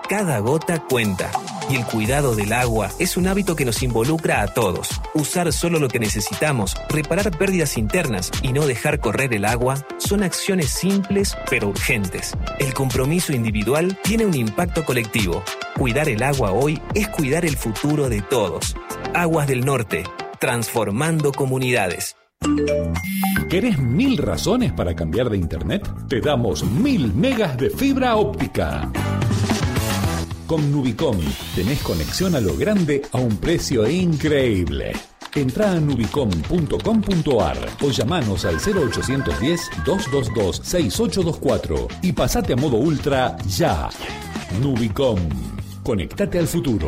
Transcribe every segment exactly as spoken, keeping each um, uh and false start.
Cada gota cuenta. Y el cuidado del agua es un hábito que nos involucra a todos. Usar solo lo que necesitamos, reparar pérdidas internas y no dejar correr el agua son acciones simples pero urgentes. El compromiso individual tiene un impacto colectivo. Cuidar el agua hoy es cuidar el futuro de todos. Aguas del Norte, transformando comunidades. ¿Querés mil razones para cambiar de internet? Te damos mil megas de fibra óptica. Con Nubicom tenés conexión a lo grande a un precio increíble. Entrá a nubicom punto com punto a r o llamanos al cero ochocientos diez, doscientos veintidós, sesenta y ocho veinticuatro y pasate a modo ultra ya. Nubicom. Conectate al futuro.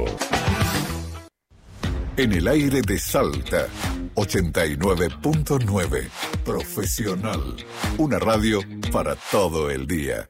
En el aire de Salta, ochenta y nueve punto nueve. Profesional. Una radio para todo el día.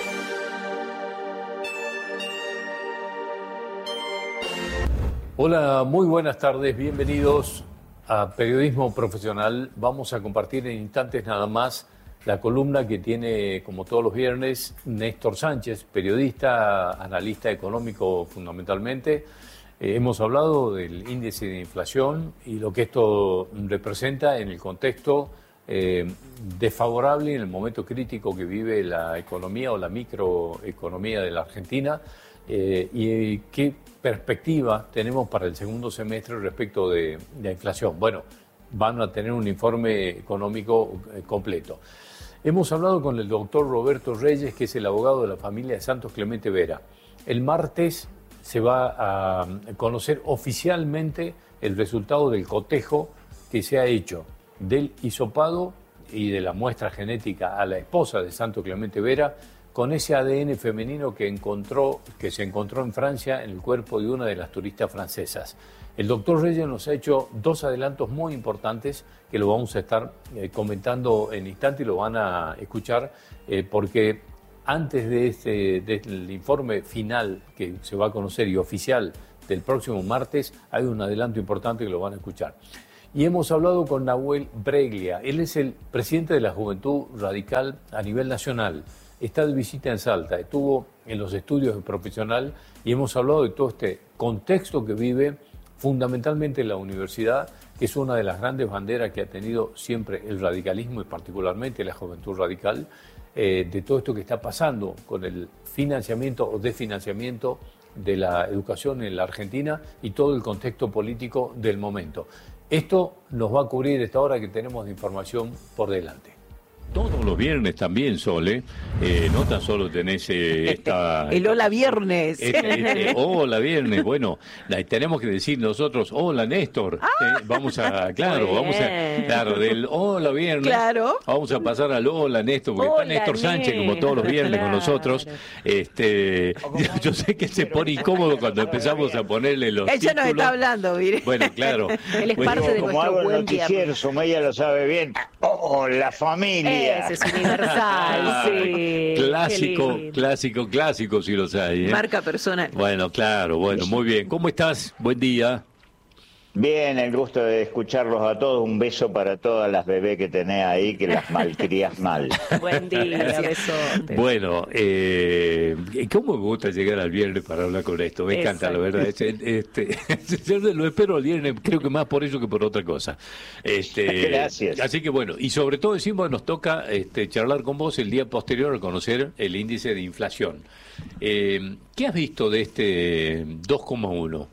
Hola, muy buenas tardes, bienvenidos a Periodismo Profesional. Vamos a compartir en instantes nada más la columna que tiene, como todos los viernes, Néstor Sánchez, periodista, analista económico fundamentalmente. Eh, hemos hablado del índice de inflación y lo que esto representa en el contexto eh, desfavorable, en el momento crítico que vive la economía o la microeconomía de la Argentina. Eh, y qué perspectiva tenemos para el segundo semestre respecto de, de la inflación. Bueno, van a tener un informe económico eh, completo. Hemos hablado con el doctor Roberto Reyes, que es el abogado de la familia de Santos Clemente Vera. El martes se va a conocer oficialmente el resultado del cotejo que se ha hecho del hisopado y de la muestra genética a la esposa de Santos Clemente Vera, con ese A D N femenino que, encontró, que se encontró en Francia en el cuerpo de una de las turistas francesas. El doctor Reyes nos ha hecho dos adelantos muy importantes que lo vamos a estar eh, comentando en instante y lo van a escuchar eh, porque antes de este, del informe final que se va a conocer y oficial del próximo martes hay un adelanto importante que lo van a escuchar. Y hemos hablado con Nahuel Breglia. Él es el presidente de la Juventud Radical a nivel nacional. Está de visita en Salta, estuvo en los estudios de profesional y hemos hablado de todo este contexto que vive fundamentalmente la universidad, que es una de las grandes banderas que ha tenido siempre el radicalismo y particularmente la juventud radical, eh, de todo esto que está pasando con el financiamiento o desfinanciamiento de la educación en la Argentina y todo el contexto político del momento. Esto nos va a cubrir esta hora que tenemos de información por delante. Todos los viernes también, Sole, eh, no tan solo tenés eh, esta... El hola viernes. Este, este, hola viernes, bueno, la, tenemos que decir nosotros, hola Néstor, ah, eh, vamos a, claro, vamos a, claro, del hola viernes, claro, vamos a pasar al hola Néstor, porque hola, está Néstor Sánchez, Néstor, como todos los viernes claro. con nosotros, este, yo, yo sé que se pone incómodo cuando empezamos a ponerle los Ella títulos. nos está hablando, mire. Bueno, claro. Él es bueno, parte de como nuestro hago el buen noticiero, viernes. Sumaya lo sabe bien, oh, la familia. Ese es universal, sí. Clásico, clásico, clásico, si los hay. ¿eh? Marca personal. Bueno, claro, bueno, muy bien. ¿Cómo estás? Buen día. Bien, el gusto de escucharlos a todos. Un beso para todas las bebés que tenés ahí, que las malcrías mal. Buen día, besote. Bueno, eh, ¿cómo me gusta llegar al viernes para hablar con esto? Me encanta, la verdad. Este, este, lo espero el viernes, creo que más por eso que por otra cosa. Este, Gracias. Así que bueno, y sobre todo decimos, nos toca este, charlar con vos el día posterior a conocer el índice de inflación. Eh, ¿Qué has visto de este dos coma uno?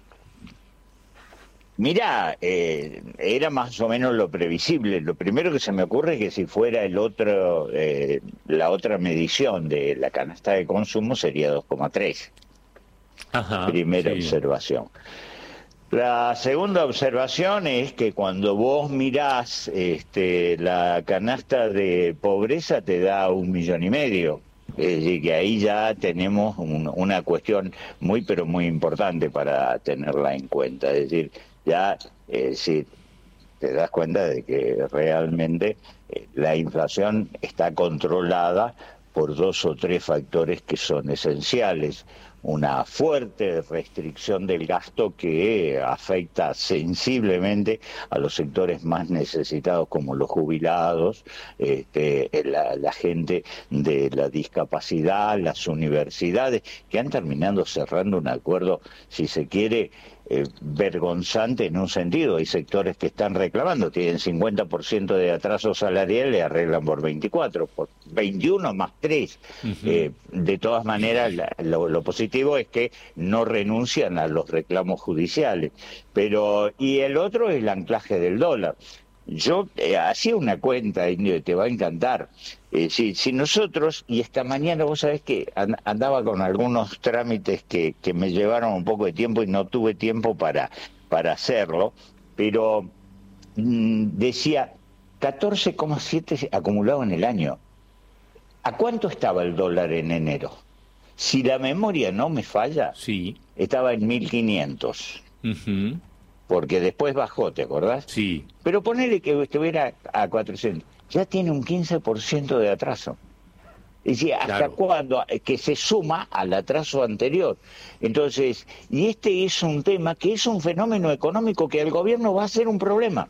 Mirá, eh, era más o menos lo previsible. Lo primero que se me ocurre es que si fuera el otro, eh, la otra medición de la canasta de consumo sería dos coma tres. Ajá, Primera sí. observación. La segunda observación es que cuando vos mirás este, la canasta de pobreza te da un millón y medio. Es decir, que ahí ya tenemos un, una cuestión muy, pero muy importante para tenerla en cuenta. Es decir, ya eh, si te das cuenta de que realmente eh, la inflación está controlada por dos o tres factores que son esenciales. una fuerte restricción del gasto que afecta sensiblemente a los sectores más necesitados como los jubilados, este, la, la gente de la discapacidad, las universidades, que han terminado cerrando un acuerdo, si se quiere, Eh, vergonzante en un sentido. Hay sectores que están reclamando, tienen cincuenta por ciento de atraso salarial y arreglan por veinticuatro, por veintiuno más tres. Uh-huh. Eh, de todas maneras, la, lo, lo positivo es que no renuncian a los reclamos judiciales. Pero, y el otro es el anclaje del dólar. Yo eh, hacía una cuenta, Indio, y te va a encantar. Eh, si, si nosotros, y esta mañana vos sabés que andaba con algunos trámites que, que me llevaron un poco de tiempo y no tuve tiempo para, para hacerlo, pero mmm, decía catorce coma siete acumulado en el año. ¿A cuánto estaba el dólar en enero? Si la memoria no me falla, sí, estaba en mil quinientos. Uh-huh. Porque después bajó, ¿te acordás? Sí. Pero ponele que estuviera a cuatrocientos. Ya tiene un quince por ciento de atraso. Es decir, ¿hasta claro. cuándo? Que se suma al atraso anterior. Entonces, y este es un tema que es un fenómeno económico que al gobierno va a ser un problema.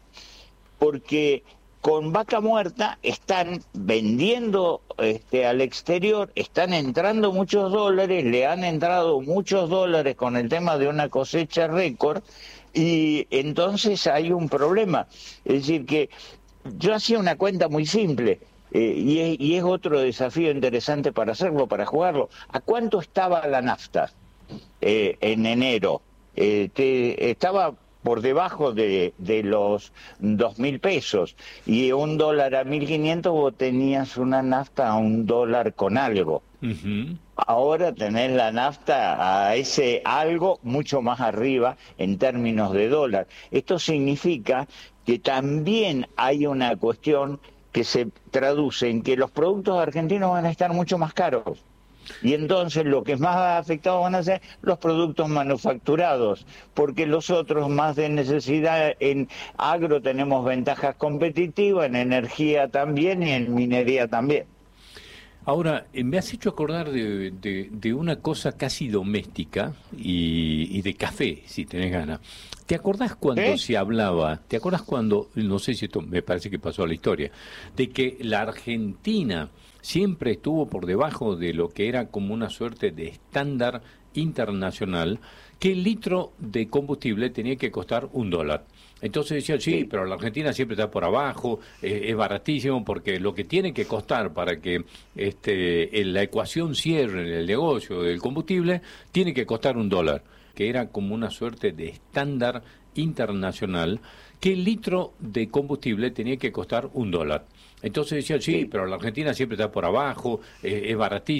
Porque con vaca muerta están vendiendo este, al exterior, están entrando muchos dólares, le han entrado muchos dólares con el tema de una cosecha récord, y entonces hay un problema. Es decir, que yo hacía una cuenta muy simple, eh, y, es, y es otro desafío interesante para hacerlo, para jugarlo. ¿A cuánto estaba la nafta eh, en enero? Eh, te, estaba por debajo de, de los dos mil pesos, y un dólar a mil quinientos vos tenías una nafta a un dólar con algo. Uh-huh. Ahora tenés la nafta a ese algo mucho más arriba en términos de dólar. Esto significa que también hay una cuestión que se traduce en que los productos argentinos van a estar mucho más caros. Y entonces lo que más afectados van a ser los productos manufacturados, porque los otros más de necesidad. En agro tenemos ventajas competitivas, en energía también y en minería también. Ahora, me has hecho acordar de, de, de una cosa casi doméstica y, y de café, si tenés ganas. ¿Te acordás cuando ¿Eh? se hablaba, te acordás cuando, no sé si esto me parece que pasó a la historia, de que la Argentina siempre estuvo por debajo de lo que era como una suerte de estándar internacional, que el litro de combustible tenía que costar un dólar? Entonces decían, sí, sí, pero la Argentina siempre está por abajo, eh, es baratísimo, porque lo que tiene que costar para que este, la ecuación cierre en el negocio del combustible, tiene que costar un dólar, que era como una suerte de estándar internacional, que el litro de combustible tenía que costar un dólar. Entonces decían, sí, sí, pero la Argentina siempre está por abajo, eh, es baratísimo.